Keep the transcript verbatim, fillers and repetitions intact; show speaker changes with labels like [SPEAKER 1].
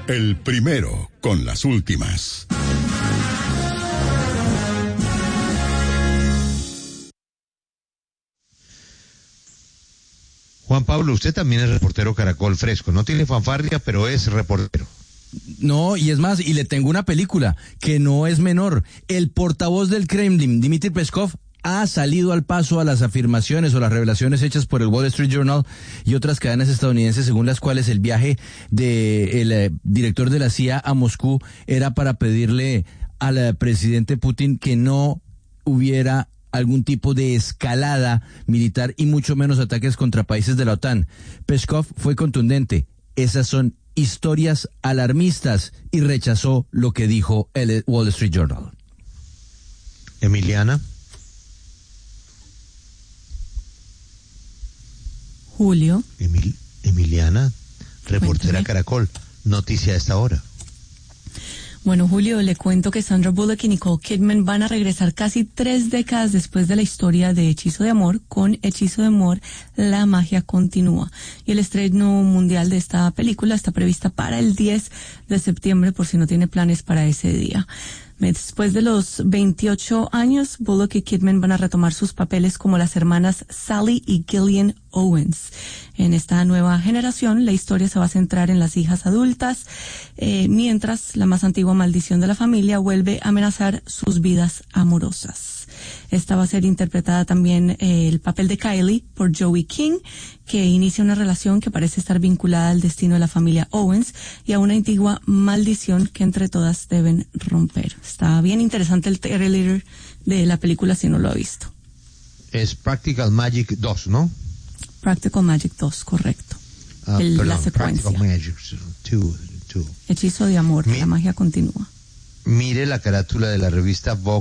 [SPEAKER 1] El primero con las últimas.
[SPEAKER 2] Juan Pablo, usted también es reportero Caracol Fresco. No tiene fanfarria, pero es reportero.
[SPEAKER 3] No, y es más, y le tengo una película que no es menor. El portavoz del Kremlin, Dmitry Peskov, ha salido al paso a las afirmaciones o las revelaciones hechas por el Wall Street Journal y otras cadenas estadounidenses, según las cuales el viaje del eh, director de la C I A a Moscú era para pedirle al eh, presidente Putin que no hubiera algún tipo de escalada militar y mucho menos ataques contra países de la OTAN. Peskov fue contundente. Esas son historias alarmistas y rechazó lo que dijo el Wall Street Journal.
[SPEAKER 2] Emiliana.
[SPEAKER 4] Julio.
[SPEAKER 2] Emil, Emiliana, reportera
[SPEAKER 4] Cuéntame.
[SPEAKER 2] Caracol. Noticia a esta hora.
[SPEAKER 4] Bueno, Julio, le cuento que Sandra Bullock y Nicole Kidman van a regresar casi tres décadas después de la historia de Hechizo de Amor. Con Hechizo de Amor, la magia continúa. Y el estreno mundial de esta película está prevista para el diez de septiembre, por si no tiene planes para ese día. Después de los veintiocho años, Bullock y Kidman van a retomar sus papeles como las hermanas Sally y Gillian Owens. En esta nueva generación, la historia se va a centrar en las hijas adultas, eh, mientras la más antigua maldición de la familia vuelve a amenazar sus vidas amorosas. Esta va a ser interpretada también eh, el papel de Kylie por Joey King, que inicia una relación que parece estar vinculada al destino de la familia Owens y a una antigua maldición que entre todas deben romper. Está bien interesante el trailer de la película si no lo ha visto.
[SPEAKER 2] Es Practical Magic dos, ¿no?
[SPEAKER 4] Practical Magic dos, correcto.
[SPEAKER 2] Ah,
[SPEAKER 4] el,
[SPEAKER 2] perdón,
[SPEAKER 4] la secuencia.
[SPEAKER 2] Practical Magic dos.
[SPEAKER 4] Hechizo de Amor,
[SPEAKER 2] Mi-
[SPEAKER 4] la magia continúa.
[SPEAKER 2] Mire la carátula de la revista Vogue.